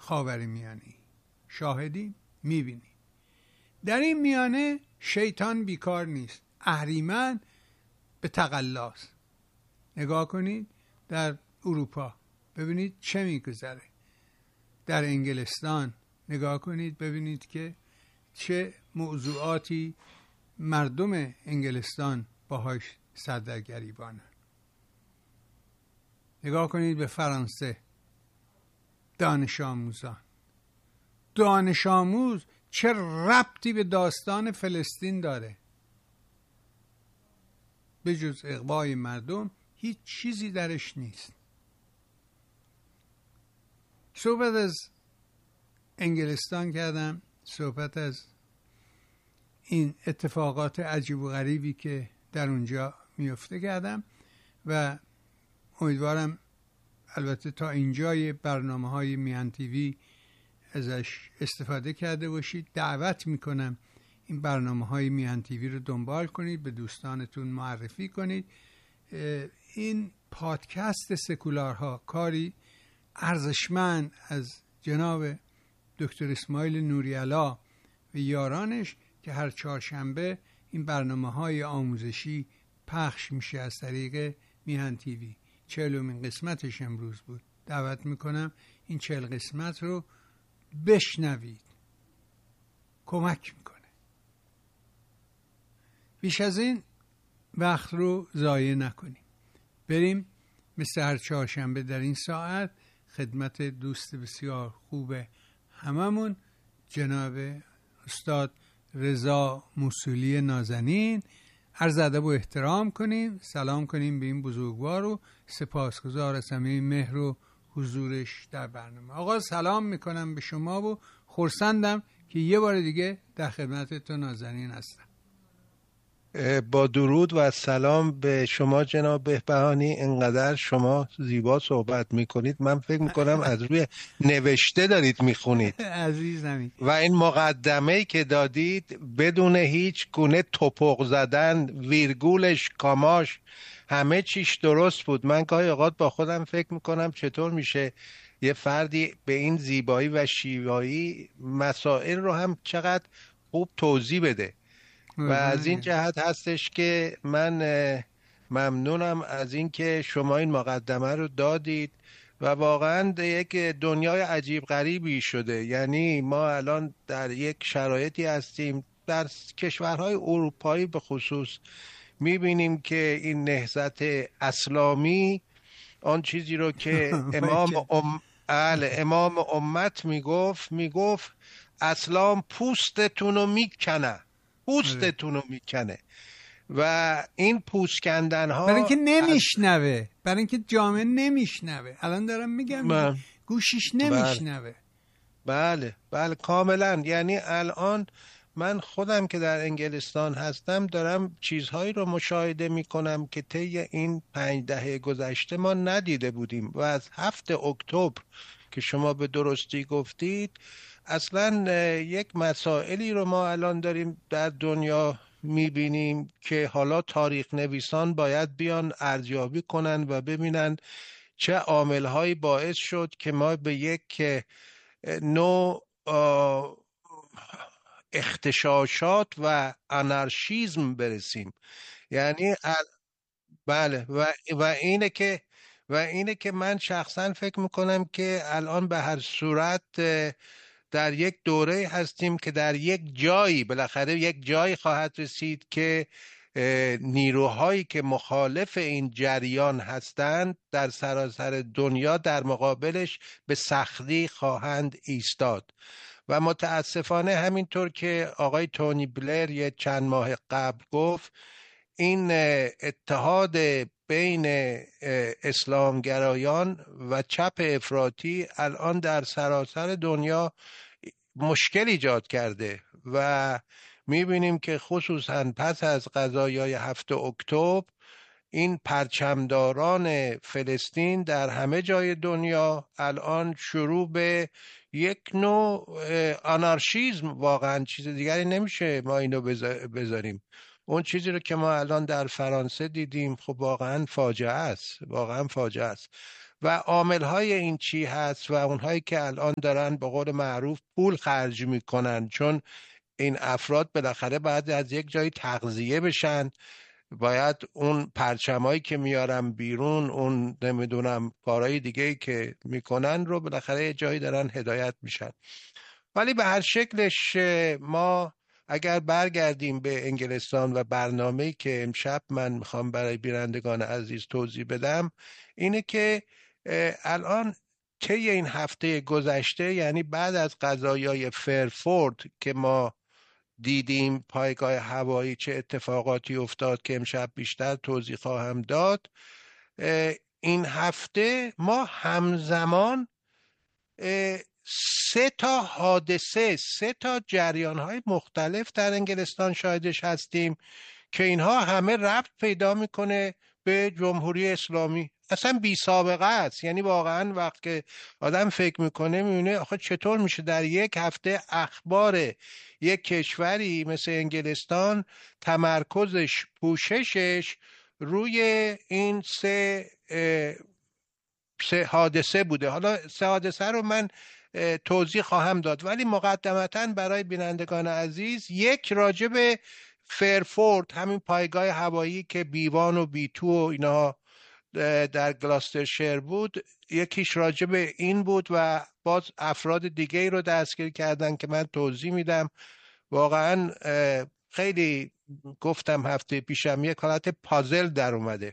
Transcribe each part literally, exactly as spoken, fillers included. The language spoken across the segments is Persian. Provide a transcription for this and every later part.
خاورمیانه شاهدی میبینی. در این میانه شیطان بیکار نیست، اهریمن به تقلاست. نگاه کنید در اروپا ببینید چه میگذره، در انگلستان نگاه کنید ببینید که چه موضوعاتی مردم انگلستان باهاش سردرگریبانه. نگاه کنید به فرانسه، دانش آموزان. دانش آموز چه ربطی به داستان فلسطین داره؟ به جز اغوای مردم هیچ چیزی درش نیست. صحبت از انگلستان کردم، صحبت از این اتفاقات عجیب و غریبی که در اونجا میفته کردم و امیدوارم البته تا اینجای برنامه های میهن تیوی ازش استفاده کرده باشید. دعوت میکنم این برنامه های میهن تیوی رو دنبال کنید، به دوستانتون معرفی کنید. این پادکست سکولارها کاری ارزشمند از جناب دکتر اسماعیل نوری‌علا و یارانش که هر چهارشنبه این برنامه های آموزشی پخش میشه از طریق میهن تیوی. چهلمین قسمتش امروز بود. دعوت میکنم این چهل قسمت رو بشنوید، کمک میکنه. بیش از این وقت رو ضایع نکنیم، بریم مثل هر چهارشنبه در این ساعت خدمت دوست بسیار خوب هممون جناب استاد رضا موصولی نازنین عرض ادب و احترام کنیم، سلام کنیم به این بزرگوار و سپاسگزار از همه مهر و حضورش در برنامه. آقا سلام میکنم به شما و خرسندم که یه بار دیگه در خدمتتون نازنین هستم. با درود و سلام به شما جناب بهبهانی. اینقدر شما زیبا صحبت میکنید من فکر میکنم از روی نوشته دارید میخونید. عزیزمی. و این مقدمه‌ای که دادید بدون هیچ گونه توپق زدن، ویرگولش، کاماش، همه چیش درست بود. من گاهی اوقات با خودم فکر میکنم چطور میشه یه فردی به این زیبایی و شیوایی مسائل رو هم چقدر خوب توضیح بده. و از این جهت هستش که من ممنونم از این که شما این مقدمه رو دادید و واقعا یک دنیای عجیب غریبی شده. یعنی ما الان در یک شرایطی هستیم در کشورهای اروپایی به خصوص میبینیم که این نهضت اسلامی آن چیزی رو که امام ام... امام امت میگفت میگفت اسلام پوستتون رو میکنه، پوستتون رو میکنه. و این پوست کندن ها برای اینکه نمیشنوه از... برای اینکه جامعه نمیشنوه. الان دارم میگم من... گوشش نمیشنوه. بله بله کاملا. یعنی الان من خودم که در انگلستان هستم دارم چیزهایی رو مشاهده میکنم که طی این پنج دهه گذشته ما ندیده بودیم. و از هفت اکتبر که شما به درستی گفتید اصلا یک مسائلی رو ما الان داریم در دنیا میبینیم که حالا تاریخ نویسان باید بیان ارزیابی کنن و ببینن چه عاملهایی باعث شد که ما به یک نوع اختشاشات و آنارشیزم برسیم. یعنی بله و و اینه که و اینه که من شخصا فکر میکنم که الان به هر صورت در یک دوره هستیم که در یک جایی بالاخره یک جایی خواهد رسید که نیروهایی که مخالف این جریان هستند در سراسر دنیا در مقابلش به سختی خواهند ایستاد. و متاسفانه همینطور که آقای تونی بلر یه چند ماه قبل گفت این اتحاد بین اسلامگرایان و چپ افراطی الان در سراسر دنیا مشکل ایجاد کرده و میبینیم که خصوصا پس از قضایای هفت اکتبر این پرچمداران فلسطین در همه جای دنیا الان شروع به یک نوع آنارشیزم، واقعا چیز دیگری نمیشه ما اینو بذاریم. اون چیزی رو که ما الان در فرانسه دیدیم خب واقعا فاجعه است، واقعا فاجعه است. و عاملهای این چی هست و اونهایی که الان دارن به قول معروف پول خرج میکنن، چون این افراد بالاخره باید از یک جایی تغذیه بشن، باید اون پرچمایی که میارن بیرون، اون نمیدونم کارهای دیگه‌ای که میکنن رو بالاخره یه جایی دارن هدایت میشن. ولی به هر شکلش ما اگر برگردیم به انگلستان و برنامه‌ای که امشب من میخوام برای بینندگان عزیز توضیح بدم اینه که الان طی این هفته گذشته، یعنی بعد از قضایای فرفورد که ما دیدیم پایگاه هوایی چه اتفاقاتی افتاد که امشب بیشتر توضیح خواهم داد، این هفته ما همزمان سه تا حادثه، سه تا جریان‌های مختلف در انگلستان شاهدش هستیم که اینها همه ربط پیدا میکنه به جمهوری اسلامی. اصلا بی سابقه است. یعنی واقعا وقت که آدم فکر میکنه میبینه آخه چطور میشه در یک هفته اخبار یک کشوری مثل انگلستان تمرکزش، پوششش روی این سه سه حادثه بوده. حالا سه حادثه رو من توضیح خواهم داد، ولی مقدمتاً برای بینندگان عزیز یک راجع به فرفورد، همین پایگاه هوایی که بیوان و بیتو و اینا در گلاسترشیر بود، یکیش راجع به این بود و باز افراد دیگه رو دستگیر کردن که من توضیح میدم. واقعا خیلی گفتم هفته پیشم یک حالت پازل در اومده.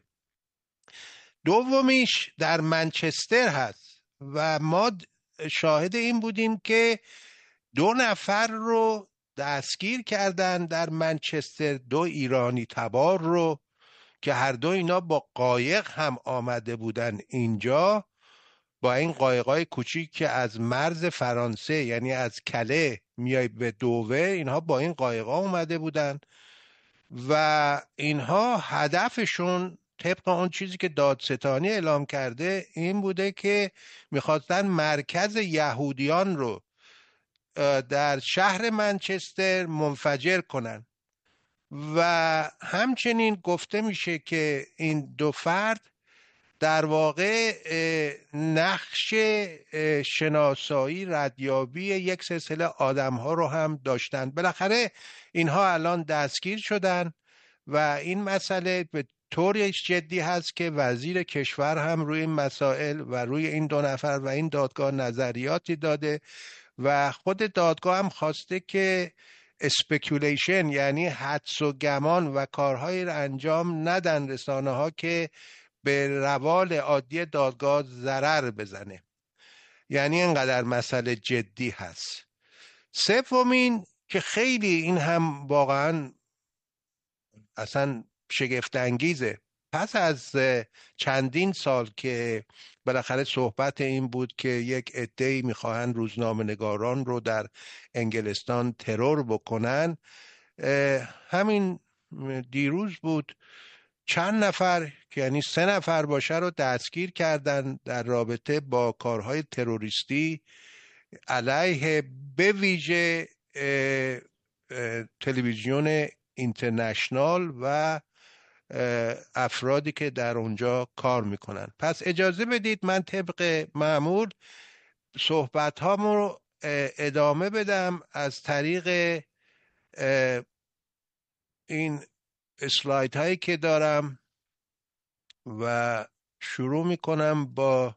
دومیش در منچستر هست و ما شاهد این بودیم که دو نفر رو دستگیر کردن در منچستر، دو ایرانی تبار رو که هر دو اینا با قایق هم آمده بودن اینجا، با این قایقای کوچیک که از مرز فرانسه یعنی از کله میای به دوور، اینها با این قایقا اومده بودن و اینها هدفشون طبق اون چیزی که دادستانی اعلام کرده این بوده که میخواستن مرکز یهودیان رو در شهر منچستر منفجر کنن و همچنین گفته میشه که این دو فرد در واقع نقش شناسایی، ردیابی یک سلسله آدم ها رو هم داشتن. بالاخره اینها الان دستگیر شدن و این مسئله به طوری جدی هست که وزیر کشور هم روی این مسائل و روی این دو نفر و این دادگاه نظریاتی داده و خود دادگاه هم خواسته که اسپکولیشن، یعنی حدس و گمان و کارهایی را انجام ندن رسانه ها که به روال عادی دادگاه ضرر بزنه. یعنی اینقدر مسئله جدی هست. سومین که خیلی این هم واقعا اصلا شگفت انگیزه، پس از چندین سال که بالاخره صحبت این بود که یک عده‌ای میخواهن روزنامه نگاران رو در انگلستان ترور بکنن، همین دیروز بود چند نفر که یعنی سه نفر باشه رو دستگیر کردن در رابطه با کارهای تروریستی علیه به ویژه تلویزیون اینترنشنال و افرادی که در اونجا کار میکنن. پس اجازه بدید من طبق معمول صحبت هامو رو ادامه بدم از طریق این اسلاید هایی که دارم و شروع میکنم با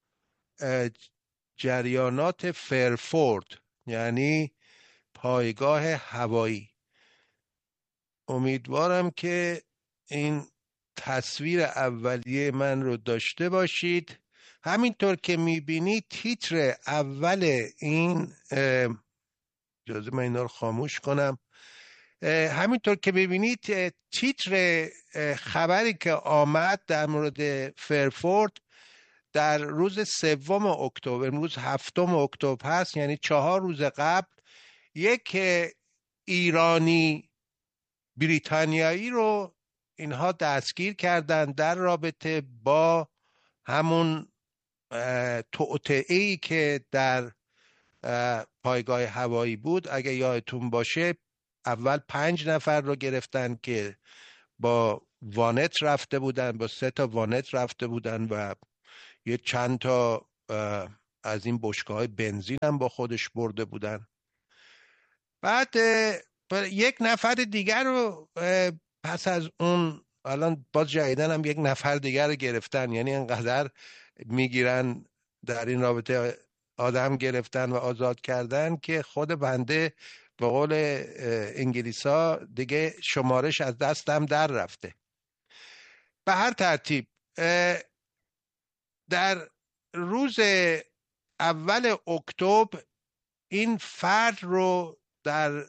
جریانات فرفورد، یعنی پایگاه هوایی. امیدوارم که این تصویر اولیه من رو داشته باشید. همینطور که میبینید تیتر اول این، اجازه من اینا رو خاموش کنم، همینطور که ببینید تیتر خبری که آمد در مورد فرفورد در روز سوم اکتبر، امروز هفتم اکتبر هست، یعنی چهار روز قبل یک ایرانی بریتانیایی رو اینها دستگیر کردن در رابطه با همون توطئه‌ای که در پایگاه هوایی بود. اگه یادتون باشه اول پنج نفر رو گرفتن که با وانت رفته بودن، با سه تا وانت رفته بودن و یه چند تا از این بشکه‌های بنزین هم با خودش برده بودن. بعد یک نفر دیگر رو پس از اون، الان باز جدیدن هم یک نفر دیگر رو گرفتن، یعنی انقدر میگیرن در این رابطه آدم گرفتن و آزاد کردن که خود بنده به قول انگلیسا دیگه شمارش از دستم در رفته. به هر ترتیب در روز اول اکتبر این فرد رو در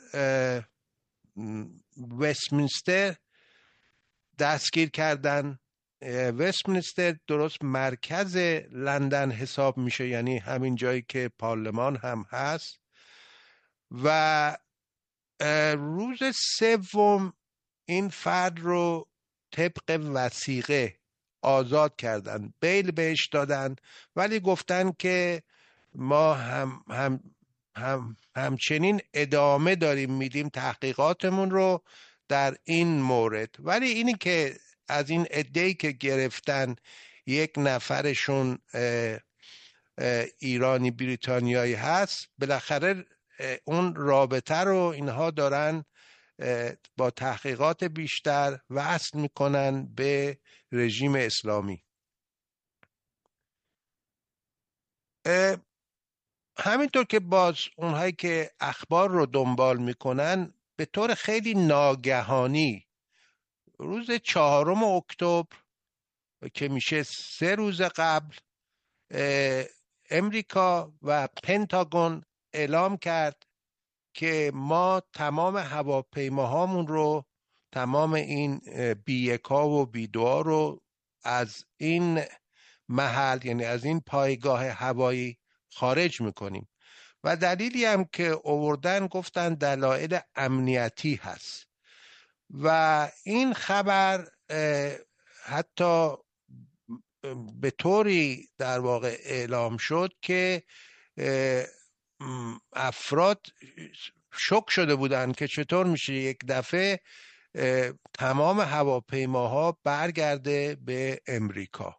وستمینستر دستگیر کردن. وستمینستر درست مرکز لندن حساب میشه، یعنی همین جایی که پارلمان هم هست. و روز سوم این فرد رو طبق وثیقه آزاد کردن، بیل بهش دادن، ولی گفتن که ما هم هم هم همچنین ادامه داریم میدیم تحقیقاتمون رو در این مورد. ولی اینی که از این عده‌ای که گرفتن یک نفرشون اه اه ایرانی بریتانیایی هست، بالاخره اون رابطه رو اینها دارن با تحقیقات بیشتر وصل میکنن به رژیم اسلامی. همینطور که باز اونهایی که اخبار رو دنبال میکنن به طور خیلی ناگهانی روز چهارم اکتبر که میشه سه روز قبل، امریکا و پنتاگون اعلام کرد که ما تمام هواپیماهامون رو، تمام این بی یکا و بی دو رو از این محل، یعنی از این پایگاه هوایی خارج میکنیم. و دلیلی هم که آوردن گفتن دلایل امنیتی هست. و این خبر حتی به طوری در واقع اعلام شد که افراد شوک شده بودن که چطور میشه یک دفعه تمام هواپیماها برگرده به امریکا.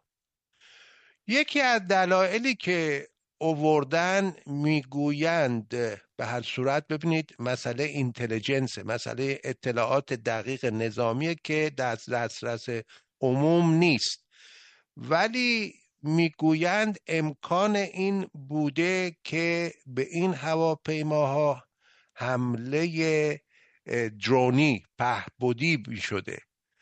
یکی از دلایلی که آوردن میگویند، به هر صورت ببینید مسئله اینتلیجنس، مسئله اطلاعات دقیق نظامیه که دست دسترس عموم نیست، ولی میگویند امکان این بوده که به این هواپیماها حمله درونی پهبدی شده.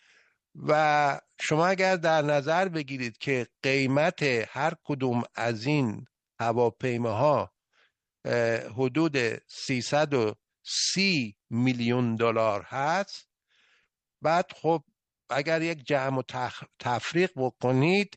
و شما اگر در نظر بگیرید که قیمت هر کدوم از این هواپیماها حدود سیصد و سی میلیون دلار هست، بعد خب اگر یک جمع و تفریق بکنید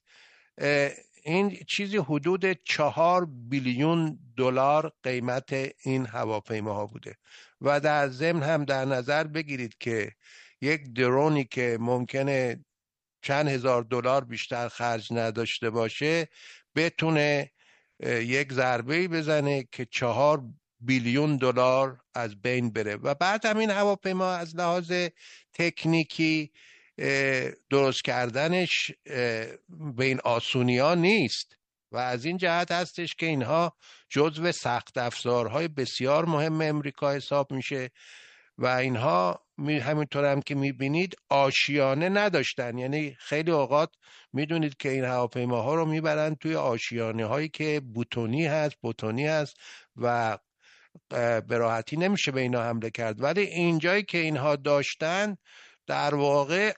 این چیزی حدود چهار بیلیون دلار قیمت این هواپیماها بوده. و در ضمن هم در نظر بگیرید که یک درونی که ممکنه چند هزار دلار بیشتر خرج نداشته باشه بتونه یک ضربه‌ای بزنه که چهار بیلیون دلار از بین بره. و بعد هم این هواپیما از لحاظ تکنیکی درست کردنش به این آسونی ها نیست و از این جهت هستش که اینها جزو سخت افزارهای بسیار مهم امریکا حساب میشه. و اینها همینطور هم که میبینید آشیانه نداشتن، یعنی خیلی اوقات میدونید که این هواپیماها رو میبرن توی آشیانه هایی که بوتونی هست بوتونی هست و به راحتی نمیشه به اینا حمله کرد. ولی اینجایی که اینها داشتن در واقع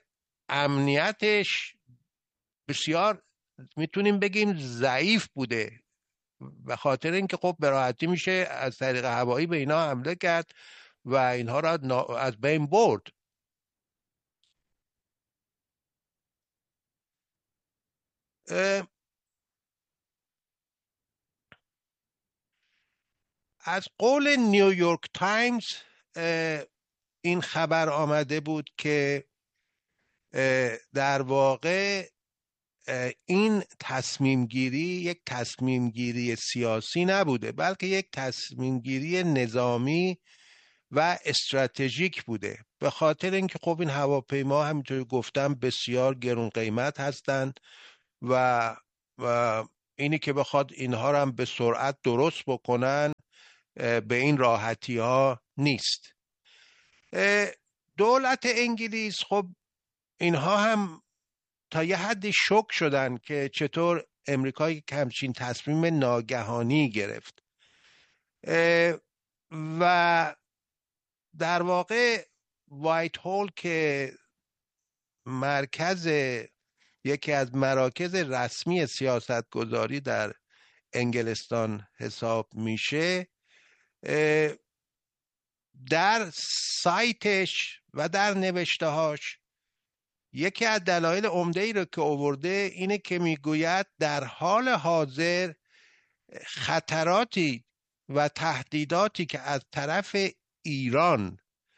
امنیتش بسیار میتونیم بگیم ضعیف بوده، به خاطر اینکه خب به راحتی میشه از طریق هوایی به اینا حمله کرد و اینها را از بین برد. از قول نیویورک تایمز این خبر آمده بود که در واقع این تصمیم گیری یک تصمیم گیری سیاسی نبوده، بلکه یک تصمیم گیری نظامی و استراتژیک بوده. به خاطر اینکه خب این هواپیما همینطور گفتم بسیار گرون قیمت هستند و, و اینی که بخواد اینها رو هم به سرعت درست بکنن به این راحتی ها نیست. دولت انگلیس خب اینها هم تا یه حدی شوک شدن که چطور امریکا یک همچین تصمیم ناگهانی گرفت و در واقع وایت هول که مرکز یکی از مراکز رسمی سیاستگذاری در انگلستان حساب میشه، در سایتش و در نوشتهاش یکی از دلایل عمده ای رو که آورده اینه که میگوید در حال حاضر خطراتی و تهدیداتی که از طرف ایران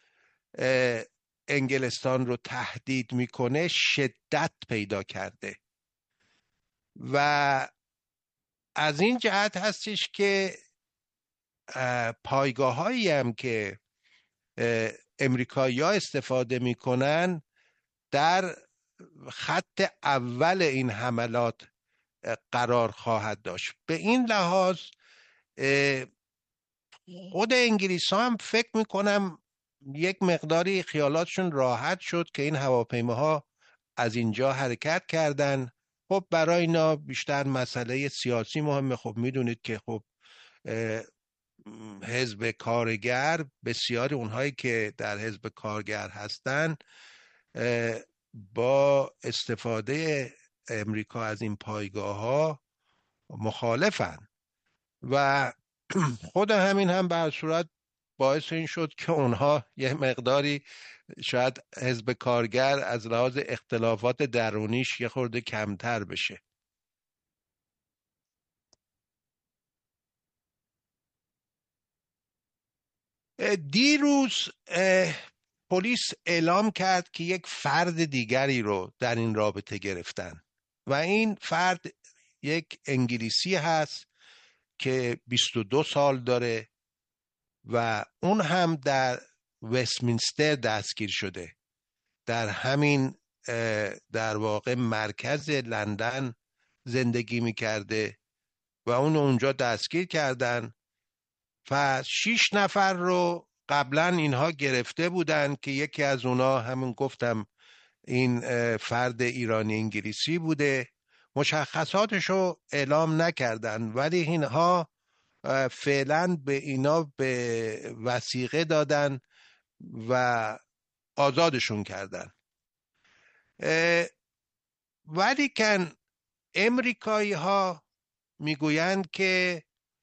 انگلستان رو تهدید میکنه شدت پیدا کرده و از این جهت هستش که پایگاه هایی هم که امریکایی ها استفاده میکنن در خط اول این حملات قرار خواهد داشت. به این لحاظ خود انگلیس ها هم فکر میکنم یک مقداری خیالاتشون راحت شد که این هواپیماها از اینجا حرکت کردن. خب برای اینا بیشتر مسئله سیاسی مهمه. خب میدونید که خب حزب کارگر، بسیاری اونهایی که در حزب کارگر هستن با استفاده امریکا از این پایگاه ها مخالفن و خود همین هم به هر صورت باعث این شد که اونها یه مقداری شاید حزب کارگر از لحاظ اختلافات درونیش یه خورده کمتر بشه. دیروز پلیس اعلام کرد که یک فرد دیگری رو در این رابطه گرفتن و این فرد یک انگلیسی هست که بیست و دو سال داره و اون هم در وستمینستر دستگیر شده، در همین در واقع مرکز لندن زندگی میکرده و اون اونجا دستگیر کردن و شش نفر رو قبلا اینها گرفته بودن که یکی از اونا همون گفتم این فرد ایرانی انگلیسی بوده. مشخصاتش رو اعلام نکردن ولی اینها فعلا به اینا به وثیقه دادن و آزادشون کردن. ولی کن امریکایی ها میگویند که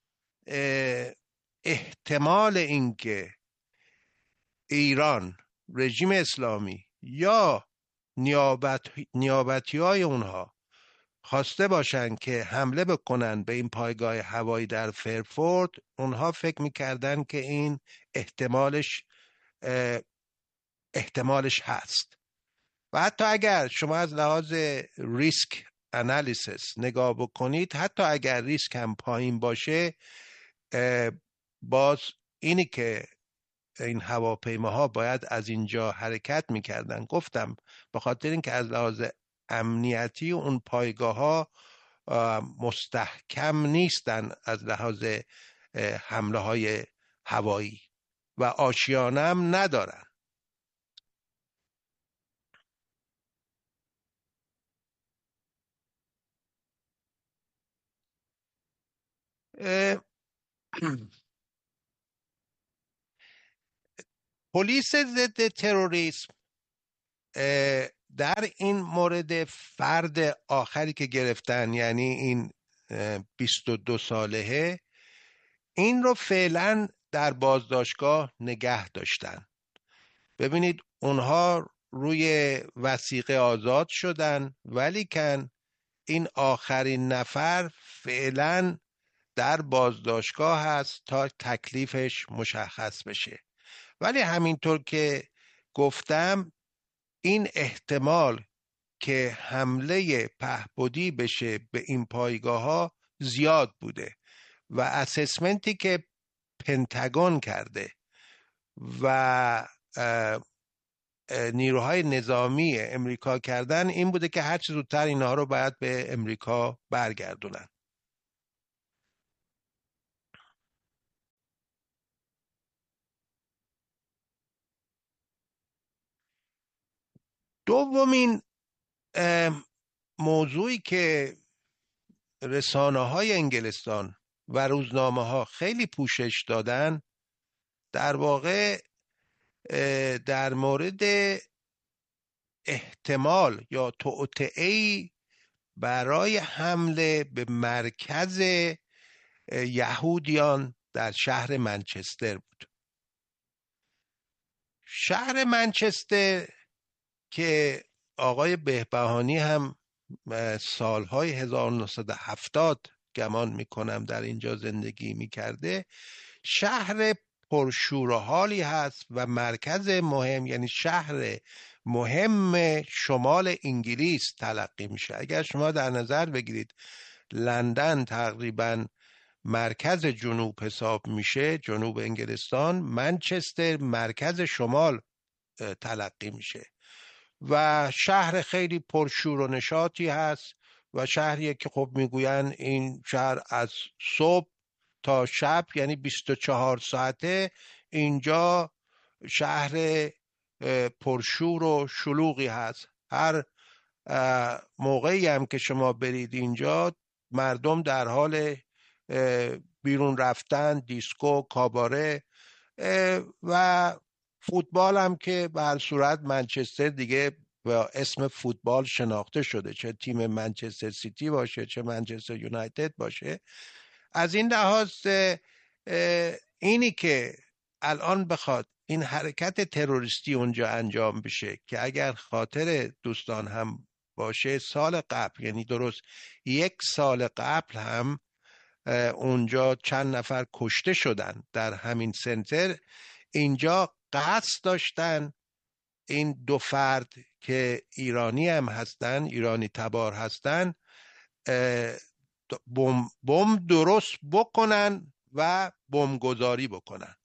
احتمال اینکه ایران، رژیم اسلامی یا نیابت نیابتی های اونها خواسته باشن که حمله بکنن به این پایگاه هوایی در فرفورد، اونها فکر میکردن که این احتمالش احتمالش هست و حتی اگر شما از لحاظ ریسک انالیسیس نگاه بکنید، حتی اگر ریسک هم پایین باشه، باز اینی که این هواپیماها باید از اینجا حرکت میکردن، گفتم به خاطر اینکه از لحاظ امنیتی اون پایگاه ها مستحکم نیستن از لحاظ حمله های هوایی و آشیانه هم ندارن. پلیس ضد تروریسم در این مورد فرد آخری که گرفتن، یعنی این بیست و دو ساله، این رو فعلا در بازداشتگاه نگه داشتن. ببینید اونها روی وثیقه آزاد شدن ولی کن این آخرین نفر فعلا در بازداشتگاه هست تا تکلیفش مشخص بشه. ولی همینطور که گفتم این احتمال که حمله پهپادی بشه به این پایگاه ها زیاد بوده و اسسمنتی که پنتاگون کرده و نیروهای نظامی امریکا کردن این بوده که هر چه زودتر اینها رو باید به امریکا برگردونن. دومین موضوعی که رسانه های انگلستان و روزنامه ها خیلی پوشش دادن در واقع در مورد احتمال یا توطئه‌ای برای حمله به مرکز یهودیان در شهر منچستر بود. شهر منچستر که آقای بهبهانی هم سالهای هزار و نهصد و هفتاد گمان میکنم در اینجا زندگی میکرده، شهر پرشور و حالی هست و مرکز مهم، یعنی شهر مهم شمال انگلیس تلقی میشه. اگر شما در نظر بگیرید لندن تقریبا مرکز جنوب حساب میشه، جنوب انگلستان، منچستر مرکز شمال تلقی میشه و شهر خیلی پرشور و نشاطی هست و شهریه که خب میگوین این شهر از صبح تا شب، یعنی بیست و چهار ساعته اینجا شهر پرشور و شلوغی هست. هر موقعی هم که شما برید اینجا مردم در حال بیرون رفتن، دیسکو، کاباره و فوتبال هم که به هر صورت منچستر دیگه با اسم فوتبال شناخته شده، چه تیم منچستر سیتی باشه چه منچستر یونایتد باشه. از این لحاظ اینی که الان بخواد این حرکت تروریستی اونجا انجام بشه که اگر خاطر دوستان هم باشه سال قبل، یعنی درست یک سال قبل هم اونجا چند نفر کشته شدن در همین سنتر. اینجا قصد داشتن این دو فرد که ایرانی هم هستن، ایرانی تبار هستن، بم بم درست بکنن و بمبگذاری بکنن.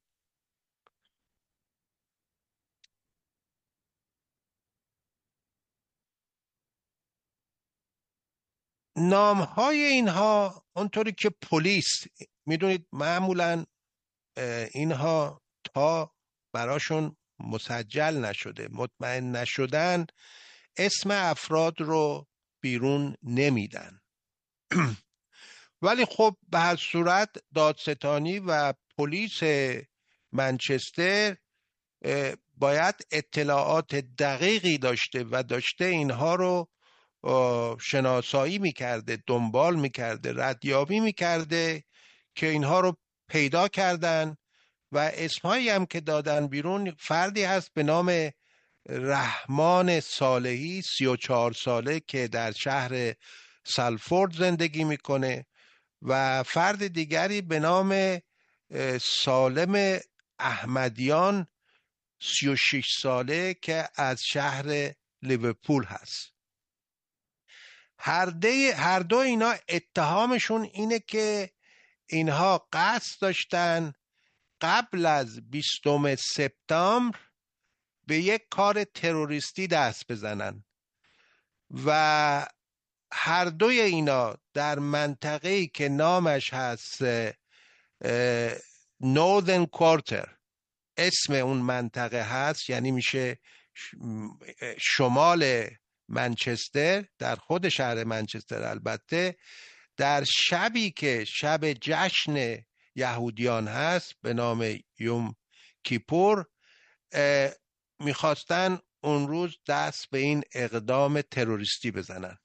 نام های اینها اونطوری که پلیس، میدونید معمولا اینها تا براشون مسجل نشده، مطمئن نشدن، اسم افراد رو بیرون نمیدن. ولی خب به هر صورت دادستانی و پلیس منچستر باید اطلاعات دقیقی داشته و داشته اینها رو شناسایی میکرده، دنبال میکرده، ردیابی میکرده که اینها رو پیدا کردن و اسمهایی هم که دادن بیرون. فردی هست به نام رحمان صالحی، سی و چهار ساله، که در شهر سالفورد زندگی میکنه و فرد دیگری به نام سالم احمدیان، سی و شش ساله، که از شهر لیورپول هست. هر, ده هر دو اینا اتهامشون اینه که اینها قصد داشتن قبل از بیستم سپتامبر به یک کار تروریستی دست بزنن و هر دوی اینا در منطقه‌ای که نامش هست نورذرن کوارتر، اسم اون منطقه هست، یعنی میشه شمال منچستر، در خود شهر منچستر البته، در شبی که شب جشن یهودیان هست به نام یوم کیپور، میخواستن اون روز دست به این اقدام تروریستی بزنن.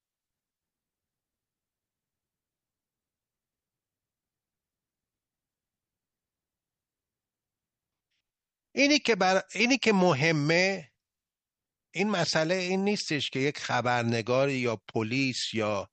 اینی که بر... اینی که مهمه، این مسئله این نیستش که یک خبرنگاری یا پلیس یا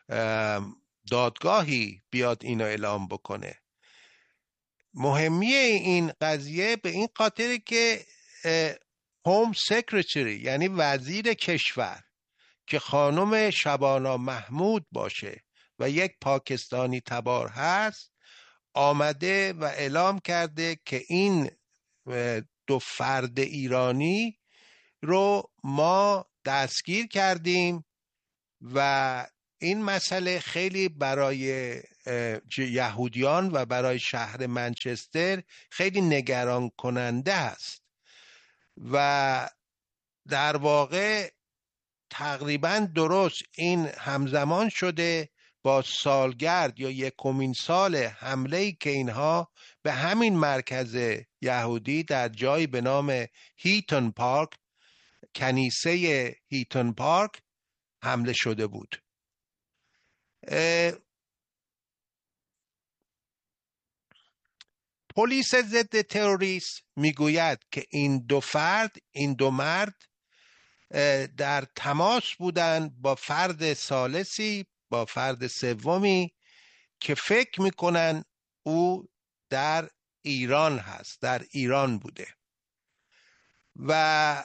دادگاهی بیاد اینو اعلام بکنه. مهمیه این قضیه به این خاطر که هوم سکرتری، یعنی وزیر کشور، که خانم شبانا محمود باشه و یک پاکستانی تبار هست، آمده و اعلام کرده که این دو فرد ایرانی رو ما دستگیر کردیم و این مسئله خیلی برای یهودیان و برای شهر منچستر خیلی نگران کننده است و در واقع تقریبا درست این همزمان شده با سالگرد یا یکمین سال حمله‌ای که اینها به همین مرکز یهودی در جایی به نام هیتون پارک، کنیسه هیتون پارک حمله شده بود. پلیس ضد تروریسم میگوید که این دو فرد این دو مرد در تماس بودند با فرد ثالثی، با فرد سومی که فکر میکنن او در ایران هست، در ایران بوده و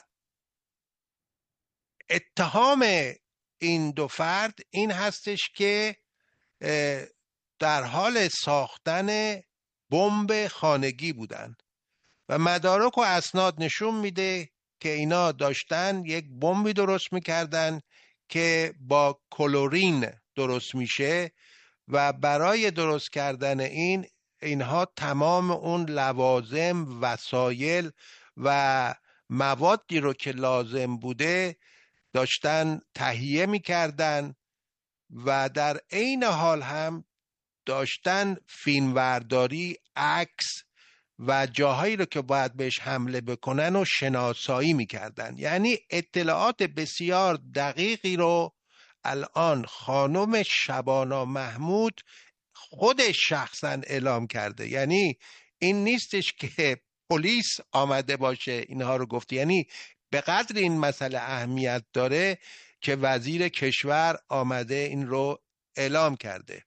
اتهام این دو فرد این هستش که در حال ساختن بمب خانگی بودند و مدارک و اسناد نشون میده که اینا داشتن یک بمبی درست میکردن که با کلورین درست میشه و برای درست کردن این اینها تمام اون لوازم، وسایل و موادی رو که لازم بوده داشتن تهیه میکردن و در عین حال هم داشتن فیلمبرداری، عکس و جاهایی رو که باید بهش حمله بکنن و شناسایی میکردن. یعنی اطلاعات بسیار دقیقی رو الان خانم شبانا محمود خودش شخصا اعلام کرده. یعنی این نیستش که پلیس آمده باشه اینها رو گفته، یعنی به قدر این مسئله اهمیت داره که وزیر کشور آمده این رو اعلام کرده.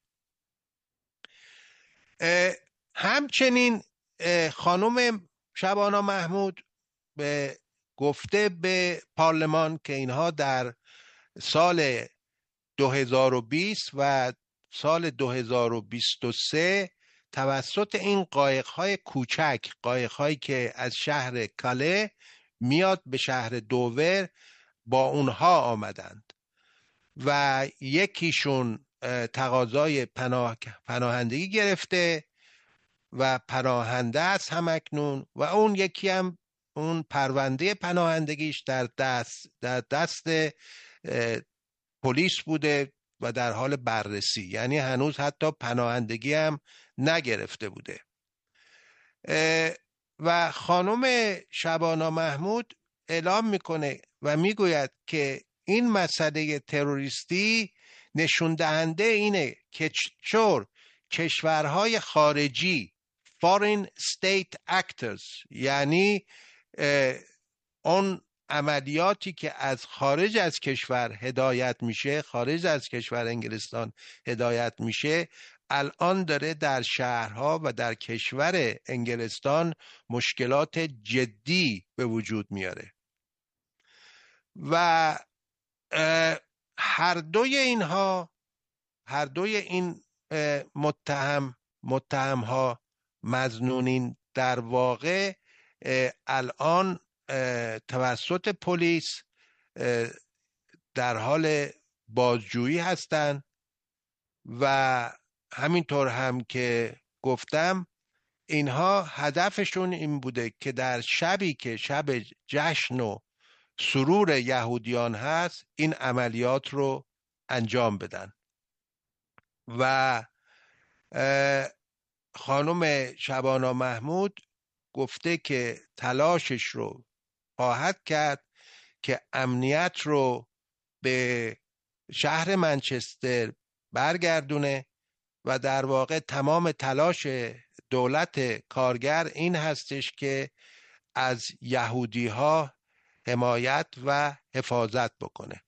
همچنین خانم شبانا محمود به گفته به پارلمان که اینها در سال دو هزار و بیست و سال دو هزار و بیست و سه توسط این قایق‌های کوچک، قایق‌هایی که از شهر کاله میاد به شهر دوور، با اونها آمدند و یکیشون تقاضای پناه پناهندگی گرفته و پناهنده است همکنون و اون یکی هم اون پرونده پناهندگیش در دست در دست پلیس بوده و در حال بررسی، یعنی هنوز حتی پناهندگی هم نگرفته بوده. و خانم شبانا محمود اعلام میکنه و میگوید که این مسئله تروریستی نشون دهنده اینه که چطور کشورهای خارجی foreign state actors، یعنی اون عملیاتی که از خارج از کشور هدایت میشه، خارج از کشور انگلستان هدایت میشه، الان داره در شهرها و در کشور انگلستان مشکلات جدی به وجود میاره و هر دوی اینها هر دوی این متهم متهم ها مظنونین در واقع الان توسط پلیس در حال بازجویی هستند و همینطور هم که گفتم اینها هدفشون این بوده که در شبی که شب جشن و سرور یهودیان هست این عملیات رو انجام بدن و خانم شبانا محمود گفته که تلاشش رو خواهد کرد که امنیت رو به شهر منچستر برگردونه و در واقع تمام تلاش دولت کارگر این هستش که از یهودی ها حمایت و حفاظت بکنه.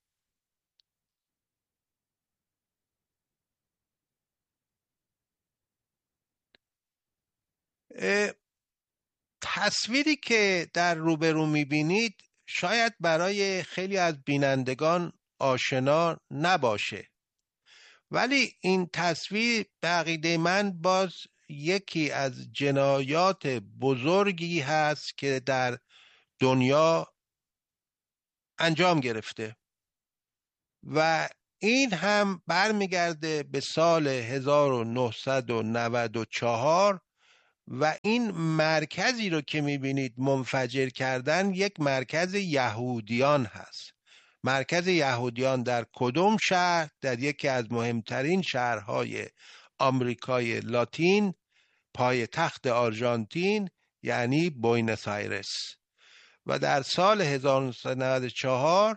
تصویری که در روبرو میبینید شاید برای خیلی از بینندگان آشنا نباشه، ولی این تصویر به عقیده من باز یکی از جنایات بزرگی هست که در دنیا انجام گرفته و این هم برمیگرده به سال هزار و نهصد و نود و چهار و این مرکزی رو که میبینید منفجر کردن یک مرکز یهودیان هست. مرکز یهودیان در کدوم شهر؟ در یکی از مهمترین شهرهای آمریکای لاتین، پای تخت آرژانتین، یعنی بوینس آیرس. و در سال هزار و نهصد و نود و چهار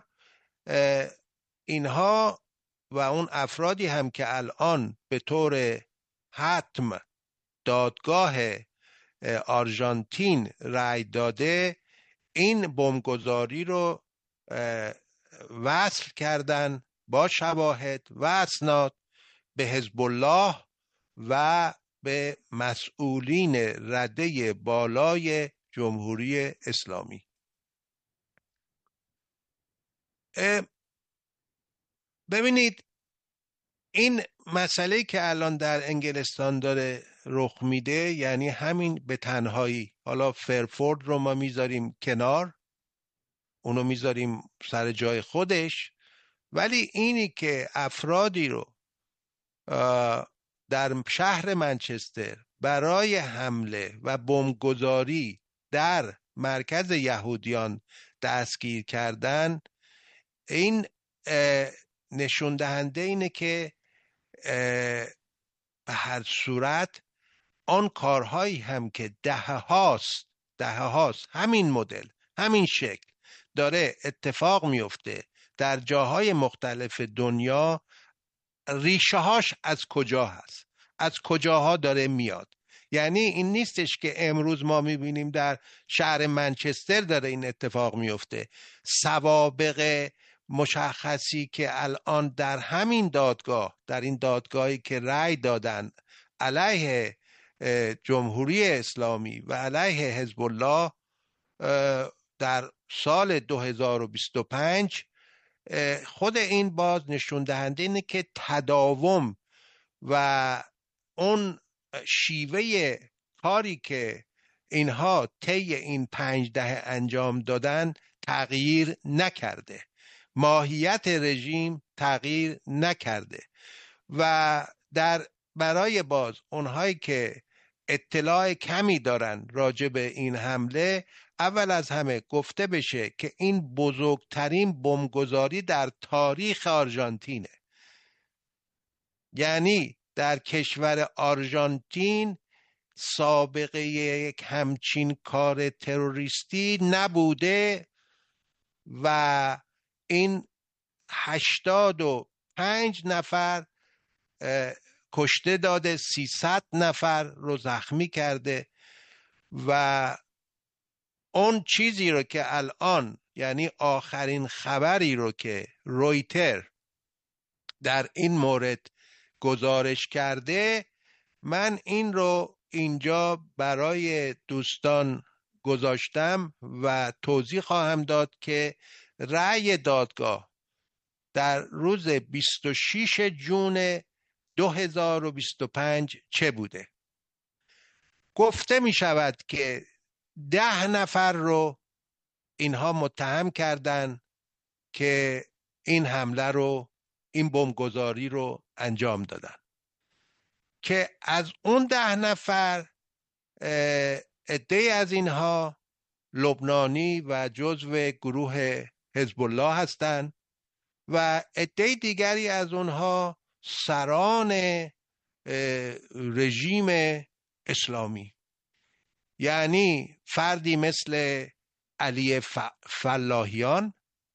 اینها و اون افرادی هم که الان به طور حتم دادگاه آرژانتین رأی داده، این بمبگذاری رو وصل کردن با شواهد و اسناد به حزب الله و به مسئولین رده بالای جمهوری اسلامی. ببینید این مسئله که الان در انگلستان داره رخ میده، یعنی همین به تنهایی، حالا فرفورد رو ما میذاریم کنار، اونو میذاریم سر جای خودش، ولی اینی که افرادی رو در شهر منچستر برای حمله و بمبگذاری در مرکز یهودیان دستگیر کردن، این نشون دهنده اینه که به هر صورت آن کارهایی هم که دهه هاست دهه هاست همین مدل، همین شکل داره اتفاق میفته در جاهای مختلف دنیا، ریشه هاش از کجا هست، از کجاها داره میاد. یعنی این نیستش که امروز ما میبینیم در شهر منچستر داره این اتفاق میفته. سوابق مشخصی که الان در همین دادگاه، در این دادگاهی که رأی دادن علیه جمهوری اسلامی و علیه حزب الله در سال دو هزار و بیست و پنج، خود این باز نشون دهنده اینه که تداوم و اون شیوه کاری که اینها طی این پنج دهه انجام دادن تغییر نکرده، ماهیت رژیم تغییر نکرده. و در برای باز اونهایی که اطلاع کمی دارن راجع به این حمله، اول از همه گفته بشه که این بزرگترین بمبگذاری در تاریخ آرژانتینه. یعنی در کشور آرژانتین سابقه یک همچین کار تروریستی نبوده و این هشتاد و پنج نفر کشته داده، سیصد نفر رو زخمی کرده. و اون چیزی رو که الان، یعنی آخرین خبری رو که رویتر در این مورد گزارش کرده، من این رو اینجا برای دوستان گذاشتم و توضیح خواهم داد که رأی دادگاه در روز بیست و شش ژوئن دو هزار و بیست و پنج چه بوده. گفته می شود که ده نفر رو اینها متهم کردن که این حمله رو، این بمبگذاری رو انجام دادن، که از اون ده نفر عده‌ای از اینها لبنانی و جزو گروه حزب الله هستند و عده دیگری از اونها سران رژیم اسلامی، یعنی فردی مثل علی فلاحیان،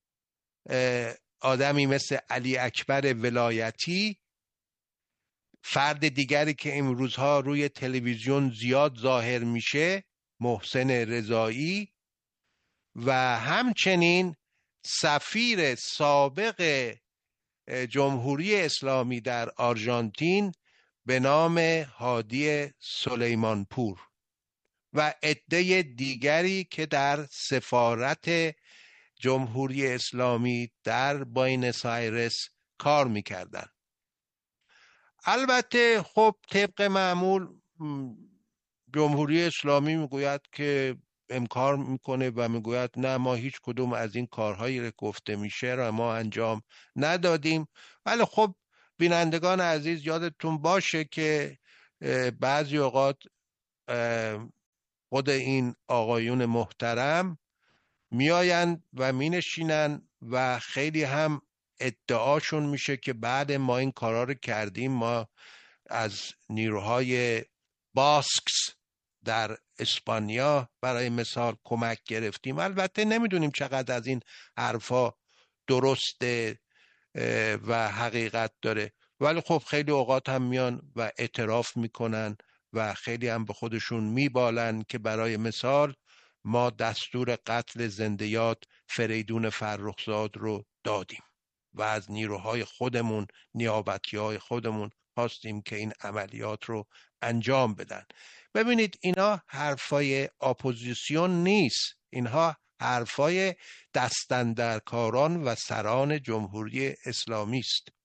آدمی مثل علی اکبر ولایتی، فرد دیگری که امروزها روی تلویزیون زیاد ظاهر میشه محسن رضایی، و همچنین سفیر سابق جمهوری اسلامی در آرژانتین به نام هادی سلیمانپور و عده دیگری که در سفارت جمهوری اسلامی در بوینس آیرس کار میکردن. البته خب طبق معمول جمهوری اسلامی میگوید که انکار میکنه و میگوید نه، ما هیچ کدوم از این کارهایی که گفته میشه را ما انجام ندادیم. ولی خب بینندگان عزیز، یادتون باشه که بعضی اوقات خود این آقایون محترم میآیند و مینشینن و خیلی هم ادعاشون میشه که بعد ما این کارا رو کردیم، ما از نیروهای باسکس در اسپانیا برای مثال کمک گرفتیم. البته نمیدونیم چقدر از این حرفا درسته و حقیقت داره، ولی خب خیلی اوقات هم میان و اعتراف میکنن و خیلی هم به خودشون میبالن که برای مثال ما دستور قتل زنده یاد فریدون فرخزاد رو دادیم و از نیروهای خودمون، نیابتی های خودمون خواستیم که این عملیات رو انجام بدن. ببینید اینا حرفای اپوزیسیون نیست، اینها حرفای دستاندرکاران و سران جمهوری اسلامی است.